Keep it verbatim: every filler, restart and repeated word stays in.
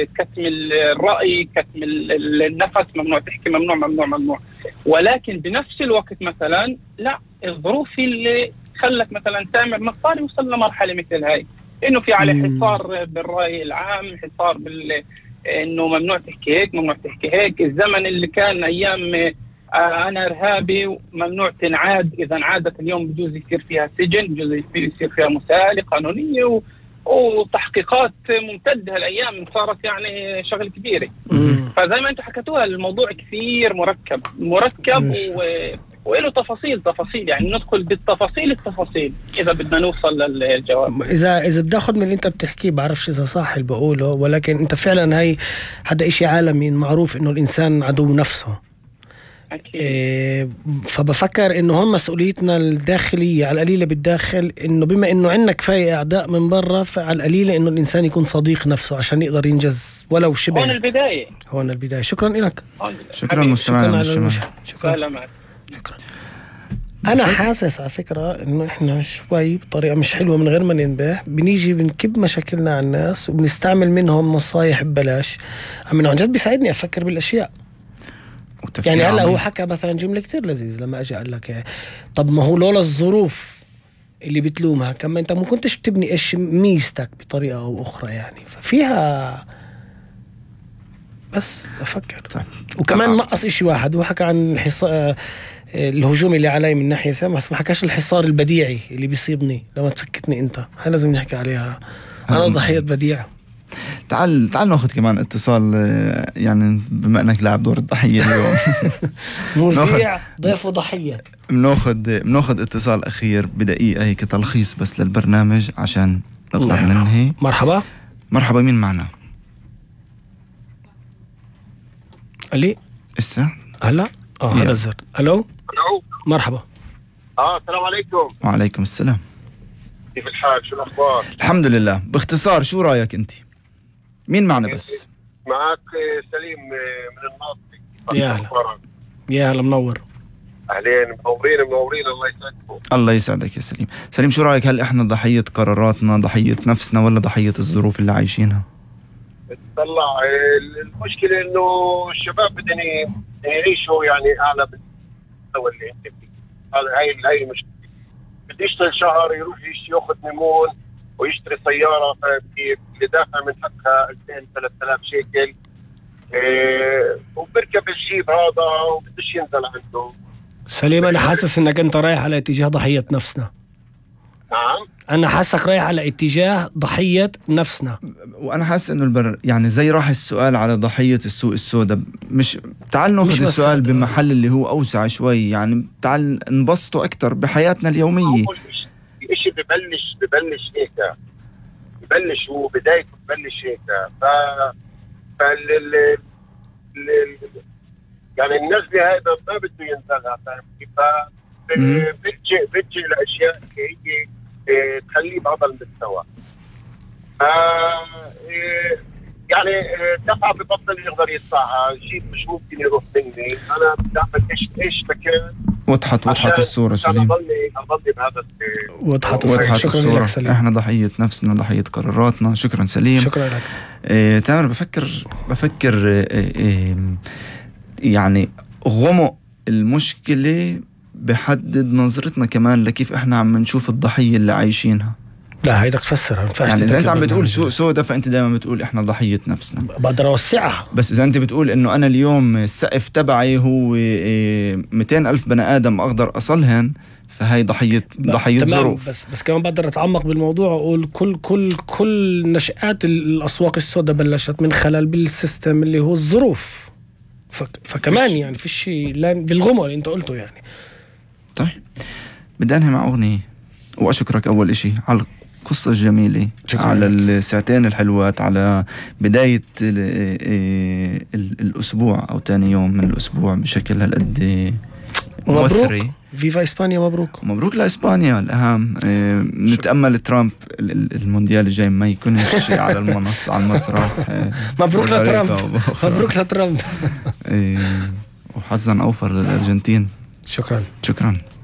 كتم الرأي، كتم النفس، ممنوع تحكي، ممنوع ممنوع ممنوع. ولكن بنفس الوقت مثلا لا، الظروف اللي خلت مثلا تامر مختار يوصل لمرحلة مثل هاي، إنه في عليه حصار بالرأي العام، حصار بال إنه ممنوع تحكي هيك، ممنوع تحكي هيك. الزمن اللي كان أيام أنا إرهابي وممنوع تنعاد، إذا انعادت اليوم بجوز يصير فيها سجن، بجوز يصير فيها مساءلة قانونية و... وتحقيقات ممتدة. هالأيام صارت يعني شغل كبيرة. فزي ما أنتم حكيتوها الموضوع كثير مركب مركب و... وإله تفاصيل تفاصيل يعني ندخل بالتفاصيل التفاصيل إذا بدنا نوصل للجواب. إذا إذا بدي أخذ من اللي أنت بتحكيه، بعرفش إذا صح اللي بقوله، ولكن أنت فعلا هاي هذا إشي عالمي معروف إنه الإنسان عدو نفسه. إيه، فبفكر انه هون مسؤوليتنا الداخلية على القليلة بالداخل، انه بما انه عندنا كفاية اعداء من برا، فعلى القليلة انه الانسان يكون صديق نفسه عشان يقدر ينجز ولو شبه. هون البداية هون البداية. شكرا لك. شكرا مستمعنا. شكرا, شكرا. شكرا. انا حاسس على فكرة انه احنا شوي بطريقة مش حلوة من غير ما ننبه بنيجي بنكب مشاكلنا على الناس وبنستعمل منهم نصايح ببلاش. عم عن جد بيساعدني افكر بالاشياء. يعني هلا هو حكى مثلا جملة كتير لذيذ لما اجي قال لك طب ما هو لولا الظروف اللي بتلومها كمان انت ما كنتش بتبني ايش ميزتك بطريقة او اخرى يعني. ففيها بس افكر. طيب. وكمان نقص اشي واحد، هو حكى عن الحصار الهجوم اللي علي من ناحية سامة، بس ما حكاش الحصار البديعي اللي بيصيبني لما تسكتني انت. هاي لازم نحكي عليها. انا ضحية بديع. تعال تعال ناخذ كمان اتصال، يعني بما انك لاعب دور الضحيه اليوم. مذيع ضيف وضحيه. بناخذ بناخذ اتصال اخير بدقيقه هيك تلخيص بس للبرنامج عشان نقدر ننهي. مرحبا. مرحبا، مين معنا؟ علي اسا هلا اه هذا الزر. الو الو مرحبا. اه السلام عليكم. وعليكم السلام. كيف الحال؟ شو الاخبار؟ الحمد لله. باختصار شو رايك انت؟ مين معنا بس؟ معك سليم من الناصري. يا هلا يا هلا، منور. اهلين، منورين منورين. الله يسعدكم. الله يسعدك يا سليم. سليم شو رايك، هل احنا ضحيه قراراتنا، ضحيه نفسنا، ولا ضحيه الظروف اللي عايشينها؟ طلع المشكله انه الشباب بدهم يعيشوا يعني اعلى من المستوى اللي انت فيه. هذا هاي هاي المشكله. بده يشتغل شهر يروح ياخذ نمون ويشتري سيارة اللي دافع من حقها ألفين ثلاثة آلاف شيكل، إيه وبركب الجيب هذا وبدش ينزل عنده. سليم أنا حاسس إنك أنت رايح على اتجاه ضحية نفسنا. نعم أنا حاسك رايح على اتجاه ضحية نفسنا. وأنا حاسس إنه البر يعني زي راح السؤال على ضحية السوق السوداء. مش تعال ناخذ السؤال بمحل اللي هو أوسع شوي، يعني تعال نبسطه أكتر بحياتنا اليومية. إشي ببلش ببلش هيك، ببلش هو بدايته ببلش هيك. ف فال ال... ال... يعني النزلة هذا ما بده ينزلها، فاهم كيف؟ بتجي بتجي الأشياء اللي هي تخليه بهذا المستوى. ف يعني دفعة ببطل يقدر يدفعها، شيء مش ممكن يروح مني. أنا بدي أعمل إيش إيش مكان. وضحت وضحت الصورة سليم. أنا ضلني أضلني بهذا. وضحت وضحت الصورة. إحنا ضحية نفسنا، ضحية قراراتنا. شكرا سليم. شكرا لك. إيه تامر، بفكر بفكر إيه إيه يعني غمق المشكلة بحدد نظرتنا كمان لكيف إحنا عم نشوف الضحية اللي عايشينها. لا هيدا تفسرها. يعني إذا أنت عم بتقول سوق سوداء فأنت دائما بتقول إحنا ضحية نفسنا. بقدر أوسعها. بس إذا أنت بتقول إنه أنا اليوم السقف تبعي هو مئتين ألف بني آدم أقدر أصلهن، فهي ضحية ضحية ظروف. بس بس كمان بقدر أتعمق بالموضوع وأقول كل كل كل نشآت الأسواق السوداء بلشت من خلال بالسيستم اللي هو الظروف. فكمان فيش. يعني في شيء بالغمر اللي أنت قلته يعني. طيب بدي أنهي مع أغنية، وأشكرك أول إشي على القصة الجميلة، على الساعتين الحلوات، على بداية ال ال ال الأسبوع أو تاني يوم من الأسبوع بشكل هالقد مبروك. فيفا إسبانيا. مبروك مبروك لإسبانيا. الأهم نتأمل ترامب المونديال الجاي ما يكونش على المنصة على المسرح. مبروك لترامب. مبروك لترامب. وحظا أوفر للأرجنتين. شكرا. شكرا.